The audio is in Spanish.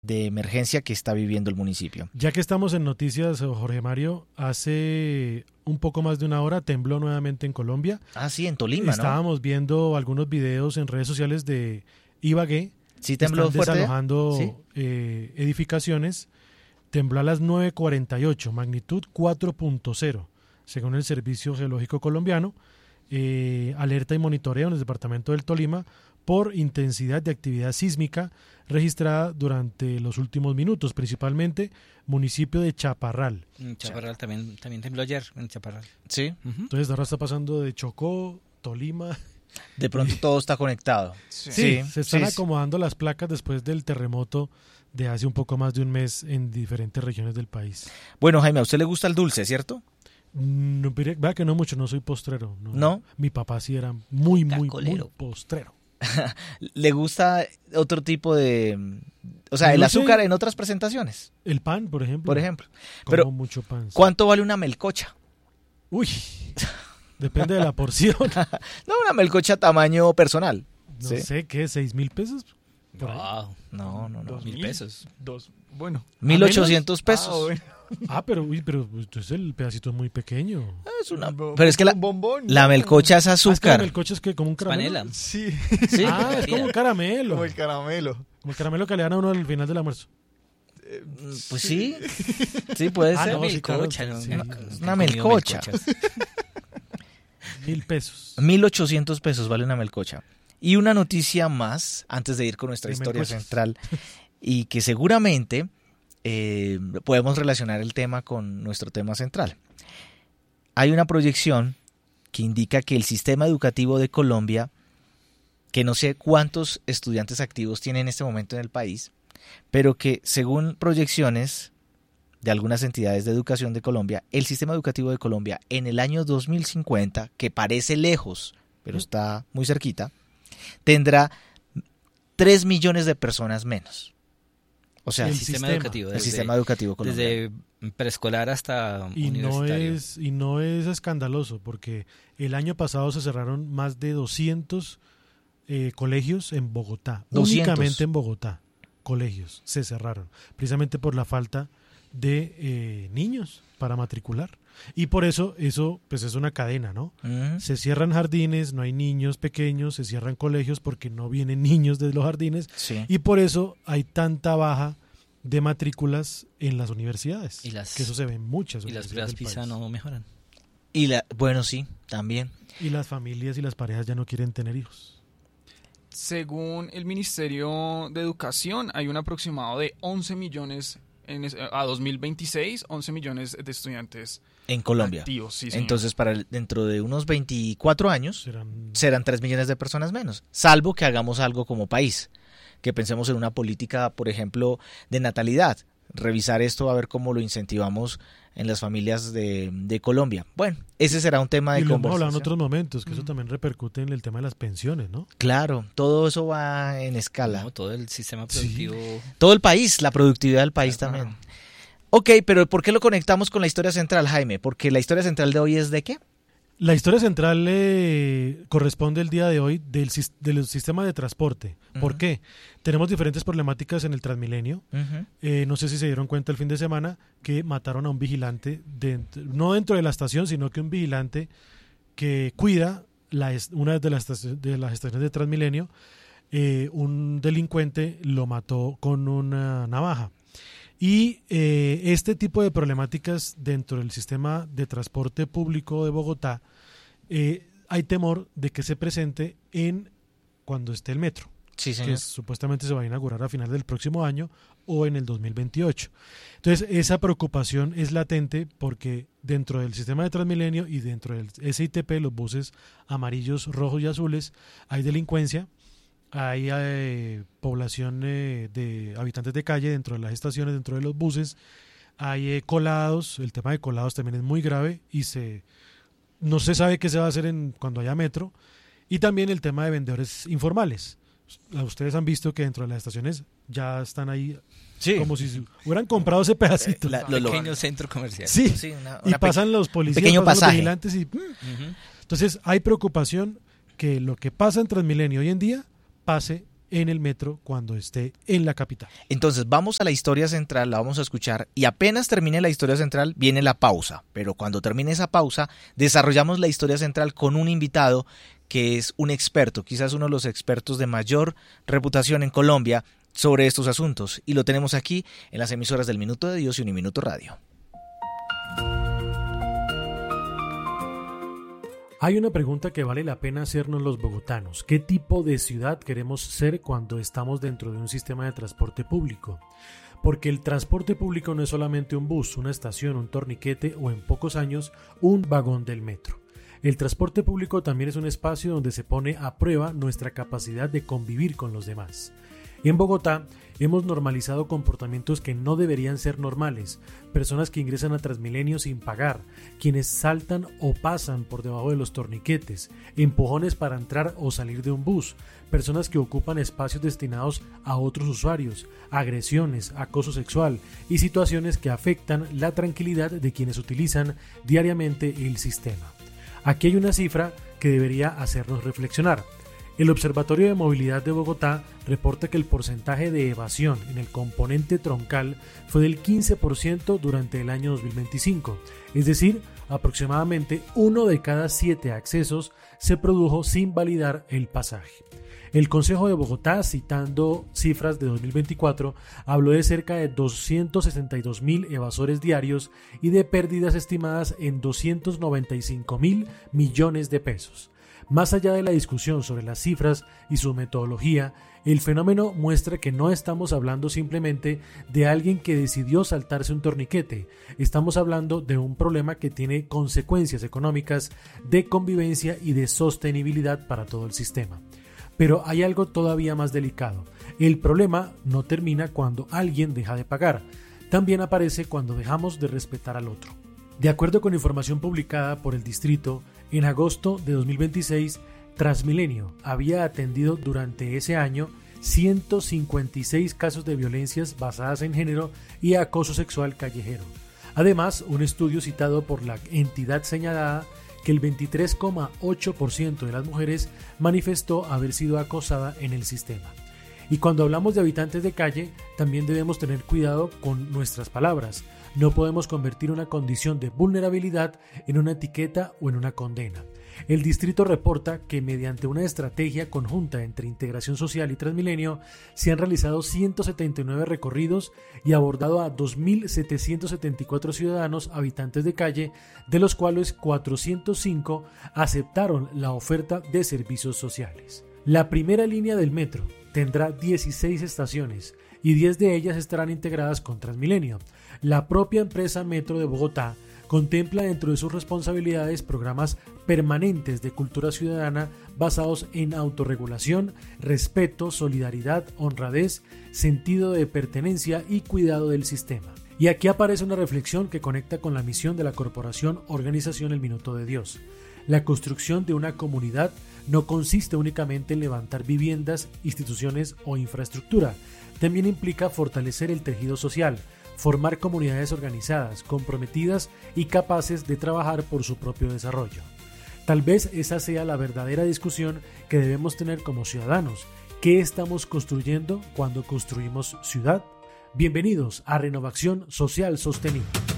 de emergencia que está viviendo el municipio. Ya que estamos en noticias, Jorge Mario, hace un poco más de una hora tembló nuevamente en Colombia. Ah, sí, en Tolima, ¿no? Estábamos viendo algunos videos en redes sociales de Ibagué. Sí, tembló están fuerte. Desalojando ¿Sí? Edificaciones. Tembló a las 9:48, magnitud 4.0, según el Servicio Geológico Colombiano. Alerta y monitoreo en el departamento del Tolima por intensidad de actividad sísmica registrada durante los últimos minutos, principalmente municipio de Chaparral. Chaparral también tembló ayer en Chaparral. Sí. Entonces ahora está pasando de Chocó, Tolima. De pronto todo está conectado. Sí, se están acomodando las placas después del terremoto de hace un poco más de un mes en diferentes regiones del país. Bueno, Jaime, a usted le gusta el dulce, ¿cierto? No, vea que no mucho, no soy postrero. ¿No? Mi papá sí era muy postrero. ¿Le gusta otro tipo de... O sea, No el sé. azúcar en otras presentaciones? El pan, por ejemplo. Por ejemplo. Como Pero, mucho pan. Sí. ¿cuánto vale una melcocha? Uy, depende de la porción. No, una melcocha tamaño personal. No ¿Sí? sé, ¿qué? ¿6,000 pesos? Por ahí. Wow, No. 2.000 pesos. Bueno. 1.800 pesos. Bueno. Pero entonces el pedacito es muy pequeño. Pero es que un bombón. la melcocha es Ah, es que la azúcar. melcocha es que como un caramelo. Panela. Sí, Sí. Ah, es como un caramelo. como el caramelo. Como el caramelo que le dan a uno al final del almuerzo. Pues sí. Sí, puede Ah, ser. no, sí, melcocha, claro, ¿no? sí. Es una melcocha. 1,000 pesos. 1.800 pesos vale una melcocha. Y una noticia más, antes de ir con nuestra De historia melcochas. central, y que seguramente podemos relacionar el tema con nuestro tema central. Hay una proyección que indica que el sistema educativo de Colombia, que no sé cuántos estudiantes activos tiene en este momento en el país, pero que según proyecciones de algunas entidades de educación de Colombia, el sistema educativo de Colombia en el año 2050, que parece lejos, pero está muy cerquita, tendrá 3 millones de personas menos. O sea, El El sistema sistema. educativo. el sistema educativo colombiano. Desde preescolar hasta Y universitario. no es escandaloso, porque el año pasado se cerraron más de 200 colegios en Bogotá. 200. Únicamente en Bogotá, colegios se cerraron, precisamente por la falta de niños para matricular. Y por eso pues es una cadena, ¿no? Se cierran jardines, no hay niños pequeños, se cierran colegios porque no vienen niños de los jardines, Sí. y por eso hay tanta baja de matrículas en las universidades. Y las- que eso se ve en muchas Y las universidades pruebas del PISA país. no mejoran. Bueno, sí, también. Y las familias y las parejas ya no quieren tener hijos. Según el Ministerio de Educación, hay un aproximado de 11 millones a 2026, 11 millones de estudiantes En Colombia. activos. Sí, señor. Entonces, dentro de unos 24 años, Serán serán 3 millones de personas menos. Salvo que hagamos algo como país. Que pensemos en una política, por ejemplo, de natalidad. Revisar esto, a ver cómo lo incentivamos en las familias de Colombia. Bueno, ese será un tema de y lo hemos hablado en conversación. otros momentos, que eso también repercute en el tema de las pensiones, ¿no? Claro, todo eso va en escala. No, todo el sistema productivo. Todo el país, la productividad del país también. Ok, pero ¿por qué lo conectamos con la historia central, Jaime? Porque la historia central de hoy es ¿de qué? La historia central corresponde el día de hoy del sistema de transporte. ¿Por Ujú. qué? Tenemos diferentes problemáticas en el Transmilenio. No sé si se dieron cuenta el fin de semana que mataron a un vigilante, no dentro de la estación, sino que un vigilante que cuida una de las estaciones de Transmilenio. Un delincuente lo mató con una navaja. Y este tipo de problemáticas dentro del sistema de transporte público de Bogotá, hay temor de que se presente cuando esté el metro, Sí, que señor. supuestamente se va a inaugurar a final del próximo año o en el 2028. Entonces, esa preocupación es latente porque dentro del sistema de Transmilenio y dentro del SITP, los buses amarillos, rojos y azules, hay delincuencia. Hay población de habitantes de calle dentro de las estaciones, dentro de los buses. Hay colados, el tema de colados también es muy grave y no se sabe qué se va a hacer cuando haya metro. Y también el tema de vendedores informales. Ustedes han visto que dentro de las estaciones ya están ahí Sí. como si hubieran comprado ese pedacito. Pequeño centro comercial. Sí, Sí, y pasan los policías, pequeño pasan los pasaje. vigilantes y... Ujú. Entonces hay preocupación que lo que pasa en Transmilenio hoy en día pase en el metro cuando esté en la capital. Entonces vamos a la historia central, la vamos a escuchar y apenas termine la historia central viene la pausa, pero cuando termine esa pausa desarrollamos la historia central con un invitado que es un experto, quizás uno de los expertos de mayor reputación en Colombia sobre estos asuntos, y lo tenemos aquí en las emisoras del Minuto de Dios y Uniminuto Radio. Hay una pregunta que vale la pena hacernos los bogotanos. ¿Qué tipo de ciudad queremos ser cuando estamos dentro de un sistema de transporte público? Porque el transporte público no es solamente un bus, una estación, un torniquete o en pocos años un vagón del metro. El transporte público también es un espacio donde se pone a prueba nuestra capacidad de convivir con los demás. En Bogotá hemos normalizado comportamientos que no deberían ser normales, personas que ingresan a Transmilenio sin pagar, quienes saltan o pasan por debajo de los torniquetes, empujones para entrar o salir de un bus, personas que ocupan espacios destinados a otros usuarios, agresiones, acoso sexual y situaciones que afectan la tranquilidad de quienes utilizan diariamente el sistema. Aquí hay una cifra que debería hacernos reflexionar. El Observatorio de Movilidad de Bogotá reporta que el porcentaje de evasión en el componente troncal fue del 15% durante el año 2025, es decir, aproximadamente 1 de cada 7 accesos se produjo sin validar el pasaje. El Consejo de Bogotá, citando cifras de 2024, habló de cerca de 262.000 evasores diarios y de pérdidas estimadas en 295.000 millones de pesos. Más allá de la discusión sobre las cifras y su metodología, el fenómeno muestra que no estamos hablando simplemente de alguien que decidió saltarse un torniquete. Estamos hablando de un problema que tiene consecuencias económicas, de convivencia y de sostenibilidad para todo el sistema. Pero hay algo todavía más delicado. El problema no termina cuando alguien deja de pagar. También aparece cuando dejamos de respetar al otro. De acuerdo con información publicada por el Distrito, en agosto de 2026, Transmilenio había atendido durante ese año 156 casos de violencias basadas en género y acoso sexual callejero. Además, un estudio citado por la entidad señalaba que el 23,8% de las mujeres manifestó haber sido acosada en el sistema. Y cuando hablamos de habitantes de calle, también debemos tener cuidado con nuestras palabras. No podemos convertir una condición de vulnerabilidad en una etiqueta o en una condena. El distrito reporta que mediante una estrategia conjunta entre Integración Social y Transmilenio se han realizado 179 recorridos y abordado a 2.774 ciudadanos habitantes de calle, de los cuales 405 aceptaron la oferta de servicios sociales. La primera línea del metro tendrá 16 estaciones y 10 de ellas estarán integradas con Transmilenio. La propia empresa Metro de Bogotá contempla dentro de sus responsabilidades programas permanentes de cultura ciudadana basados en autorregulación, respeto, solidaridad, honradez, sentido de pertenencia y cuidado del sistema. Y aquí aparece una reflexión que conecta con la misión de la corporación Organización El Minuto de Dios. La construcción de una comunidad no consiste únicamente en levantar viviendas, instituciones o infraestructura. También implica fortalecer el tejido social, formar comunidades organizadas, comprometidas y capaces de trabajar por su propio desarrollo. Tal vez esa sea la verdadera discusión que debemos tener como ciudadanos. ¿Qué estamos construyendo cuando construimos ciudad? Bienvenidos a Renovación Social Sostenible.